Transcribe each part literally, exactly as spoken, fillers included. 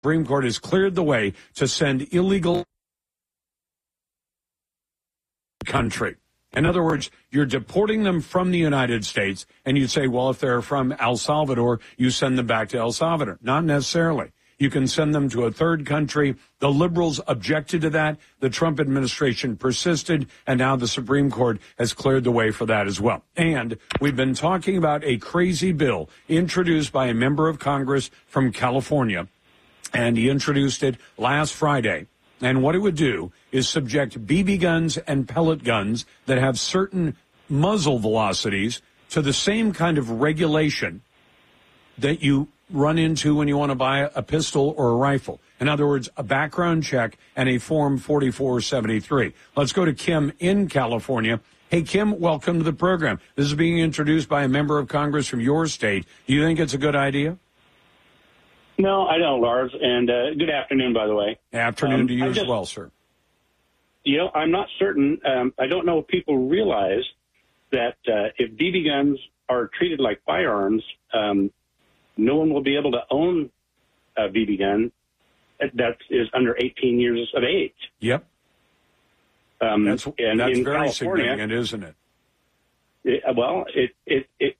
Supreme Court has cleared the way to send illegal country. In other words, you're deporting them from the United States, and you say, well, if they're from El Salvador, you send them back to El Salvador. Not necessarily. You can send them to a third country. The liberals objected to that. The Trump administration persisted, and now the Supreme Court has cleared the way for that as well. And we've been talking about a crazy bill introduced by a member of Congress from California, and he introduced it last Friday. And what it would do is subject B B guns and pellet guns that have certain muzzle velocities to the same kind of regulation that you run into when you want to buy a pistol or a rifle. In other words, a background check and a Form forty-four seventy-three. Let's go to Kim in California. Hey, Kim, welcome to the program. This is being introduced by a member of Congress from your state. Do you think it's a good idea? No, I don't, Lars. And uh, good afternoon, by the way. Afternoon um, to you I as just, well, sir. You know, I'm not certain. Um, I don't know if people realize that uh, if B B guns are treated like firearms, um, no one will be able to own a B B gun that is under eighteen years of age. Yep. Um, that's and that's in very California, significant, isn't it? it? Well, it, it, it,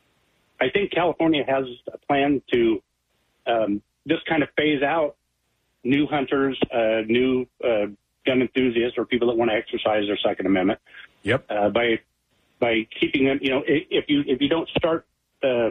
I think California has a plan to um, just kind of phase out new hunters, uh, new uh, gun enthusiasts, or people that want to exercise their Second Amendment. Yep. Uh, by by keeping them, you know, if you if you don't start uh,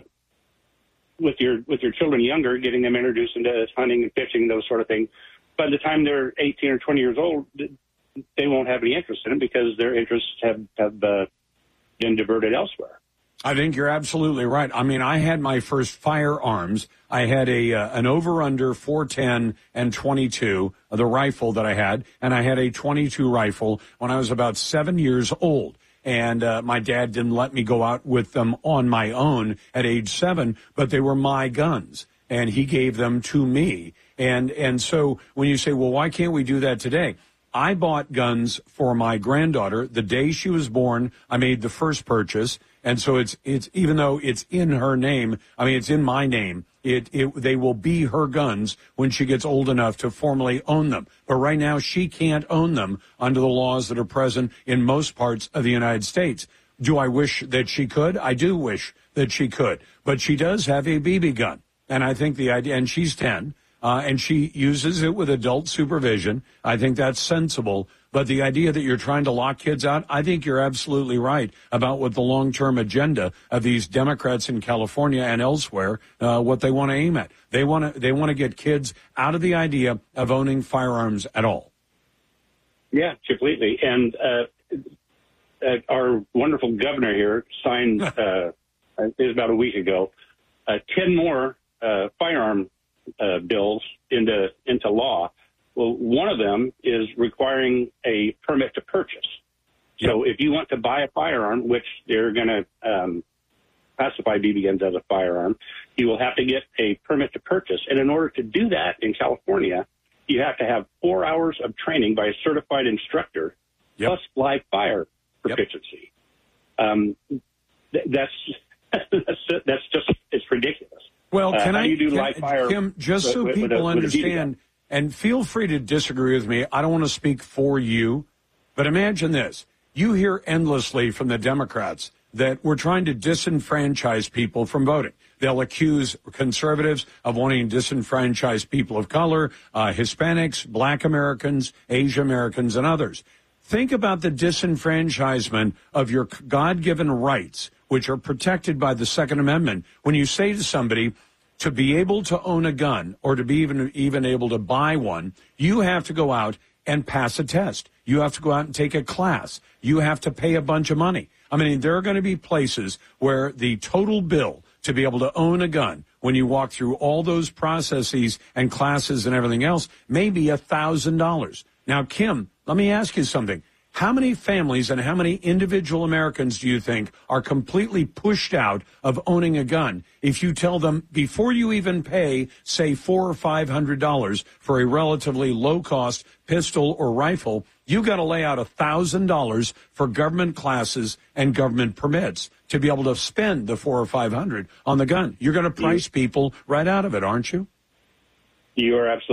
with your with your children younger, getting them introduced into hunting and fishing, those sort of things, by the time they're eighteen or twenty years old, they won't have any interest in it because their interests have have uh, been diverted elsewhere. I think you're absolutely right. I mean, I had my first firearms. I had a uh, an over-under four ten and twenty-two, uh, the rifle that I had, and I had a twenty-two rifle when I was about seven years old. And uh, my dad didn't let me go out with them on my own at age seven, but they were my guns, and he gave them to me. And and so when you say, well, why can't we do that today? I bought guns for my granddaughter the day she was born. I made the first purchase. And so it's, it's, even though it's in her name, I mean, it's in my name, it, it, they will be her guns when she gets old enough to formally own them. But right now she can't own them under the laws that are present in most parts of the United States. Do I wish that she could? I do wish that she could. But she does have a B B gun. And I think the idea, and she's ten, uh, and she uses it with adult supervision. I think that's sensible. But the idea that you're trying to lock kids out, I think you're absolutely right about what the long-term agenda of these Democrats in California and elsewhere, uh, what they want to aim at. They want to they want to get kids out of the idea of owning firearms at all. Yeah, completely. And uh, uh, our wonderful governor here signed, uh, it was about a week ago, uh, ten more uh, firearm uh, bills into into law. Well, one of them is requiring a permit to purchase. Yep. So if you want to buy a firearm, which they're going to um, classify B B guns as a firearm, you will have to get a permit to purchase. And in order to do that in California, you have to have four hours of training by a certified instructor, yep. plus live fire proficiency. Yep. Um, th- that's, that's that's just, it's ridiculous. Well, can uh, I, you do can, live fire Kim, just with, so with, people with a, understand, and feel free to disagree with me. I don't want to speak for you, but imagine this. You hear endlessly from the Democrats that we're trying to disenfranchise people from voting. They'll accuse conservatives of wanting to disenfranchise people of color, uh, Hispanics, black Americans, Asian Americans, and others. Think about the disenfranchisement of your God-given rights, which are protected by the Second Amendment. When you say to somebody, to be able to own a gun or to be even even able to buy one, you have to go out and pass a test. You have to go out and take a class. You have to pay a bunch of money. I mean, there are going to be places where the total bill to be able to own a gun, when you walk through all those processes and classes and everything else, may be one thousand dollars. Now, Kim, let me ask you something. How many families and how many individual Americans do you think are completely pushed out of owning a gun if you tell them before you even pay, say, four or five hundred dollars for a relatively low-cost pistol or rifle, you got to lay out a thousand dollars for government classes and government permits to be able to spend the four or five hundred on the gun? You're going to price people right out of it, aren't you? You are absolutely